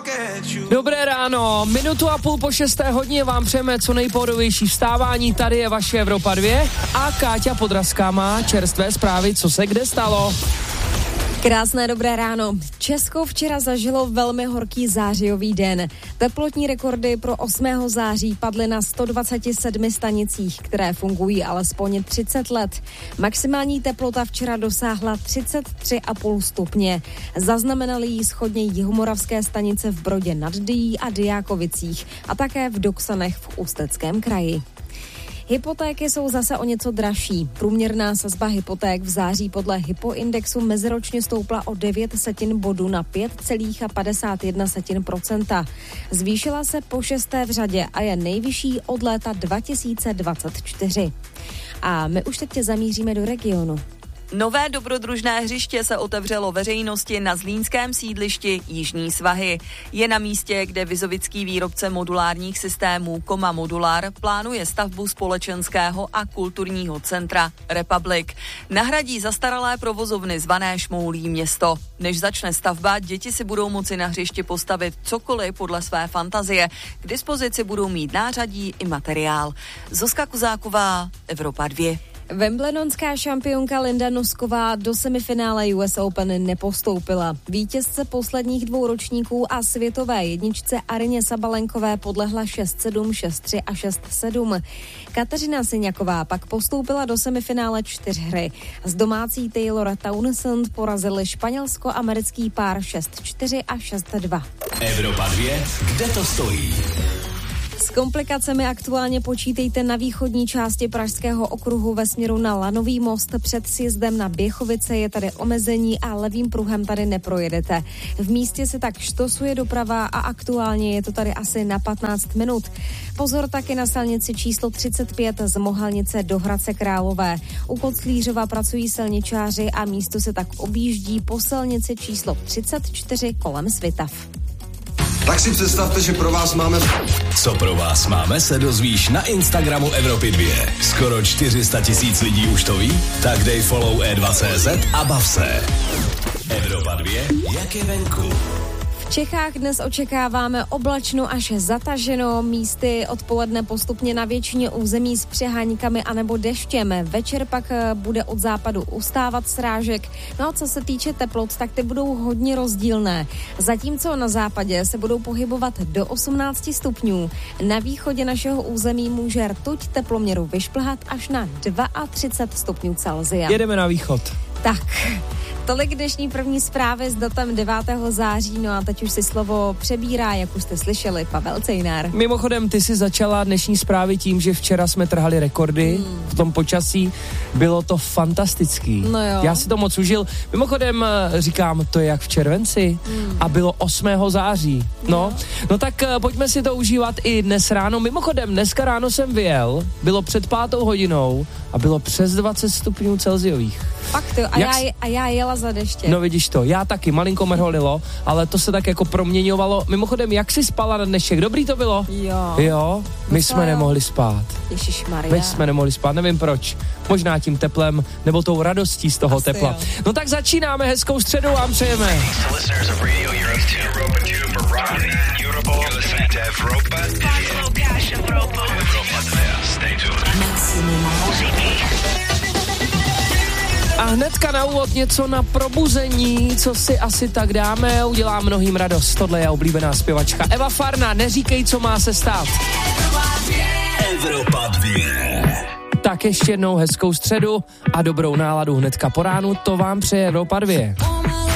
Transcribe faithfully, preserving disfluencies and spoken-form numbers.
Dobré ráno, minutu a půl po šesté hodině vám přejeme co nejpohodovější vstávání, tady je vaše Evropa dvě a Káťa Podrazká má čerstvé zprávy, co se kde stalo. Krásné dobré ráno. Česko včera zažilo velmi horký zářijový den. Teplotní rekordy pro osmého září padly na sto dvacet sedm stanicích, které fungují alespoň třicet let. Maximální teplota včera dosáhla třicet tři celá pět stupně. Zaznamenali ji shodně jihomoravské stanice v Brodě nad Dyjí a Dyjákovicích a také v Doksanech v Ústeckém kraji. Hypotéky jsou zase o něco dražší. Průměrná sazba hypoték v září podle Hypoindexu meziročně stoupla o devět setin bodu na pět celá padesát jedna procenta. Zvýšila se po šesté v řadě a je nejvyšší od léta dva tisíce dvacet čtyři. A my už teď zamíříme do regionu. Nové dobrodružné hřiště se otevřelo veřejnosti na zlínském sídlišti Jižní svahy. Je na místě, kde vizovický výrobce modulárních systémů Koma Modular plánuje stavbu společenského a kulturního centra Republic. Nahradí zastaralé provozovny zvané Šmoulí město. Než začne stavba, děti si budou moci na hřišti postavit cokoliv podle své fantazie. K dispozici budou mít nářadí i materiál. Zuzka Kuzáková, Evropa dvě. Wimbledonská šampionka Linda Nosková do semifinále U S Open nepostoupila. Vítězce posledních dvou ročníků a světové jedničce Aryně Sabalenkové podlehla šest sedm, šest tři a šest sedm. Kateřina Syňaková pak postoupila do semifinále čtyřhry. Z domácí Taylora Townsend porazili španělsko-americký pár šest čtyři a šest dva. Evropa dvě, kde to stojí? S komplikacemi aktuálně počítejte na východní části Pražského okruhu ve směru na Lanový most. Před sjezdem na Běchovice je tady omezení a levým pruhem tady neprojedete. V místě se tak štosuje doprava a aktuálně je to tady asi na patnáct minut. Pozor taky na silnici číslo třicet pět z Mohalnice do Hradce Králové. U Koclířova pracují silničáři a místo se tak objíždí po silnici číslo třicet čtyři kolem Svitav. Tak si představte, že pro vás máme... Co pro vás máme, se dozvíš na Instagramu Evropy dvě. Skoro čtyři sta tisíc lidí už to ví? Tak dej follow e dva tečka cé zet a bav se. Evropa dvě, jak je venku. V Čechách dnes očekáváme oblačno až zataženo, místy odpoledne postupně na většině území s přeháníkami anebo deštěm. Večer pak bude od západu ustávat srážek. No a co se týče teplot, tak ty budou hodně rozdílné. Zatímco na západě se budou pohybovat do osmnáct stupňů. Na východě našeho území může rtuť teploměru vyšplhat až na třicet dva stupňů Celsia. Jedeme na východ. Tak... Tolik dnešní první zprávy s datem devátého září, no a teď už si slovo přebírá, jak už jste slyšeli, Pavel Cejnár. Mimochodem, ty si začala dnešní zprávy tím, že včera jsme trhali rekordy hmm. v tom počasí. Bylo to fantastický. No jo. Já si to moc užil. Mimochodem, říkám, to je jak v červenci hmm. a bylo osmého září. No, no tak pojďme si to užívat i dnes ráno. Mimochodem, dneska ráno jsem vyjel, bylo před pátou hodinou a bylo přes dvacet stupňů Celsiových. Fakt jo, a, já, a já jela za deště. No vidíš to, já taky, malinko mrholilo, ale to se tak jako proměňovalo. Mimochodem, jak jsi spala na dnešek? Dobrý to bylo? Jo. Jo? My no jsme jo. nemohli spát. Ježišmarja. My jsme nemohli spát, nevím proč. Možná tím teplem, nebo tou radostí z toho Asi tepla. Jo. No tak začínáme, hezkou středu vám přejeme. A hnedka na úvod něco na probuzení, co si asi tak dáme, udělá mnohým radost. Tohle je oblíbená zpěvačka Eva Farna, neříkej, co má se stát. Evropa dvě. Tak ještě jednou hezkou středu a dobrou náladu hnedka po ránu, to vám přeje Evropa dvě.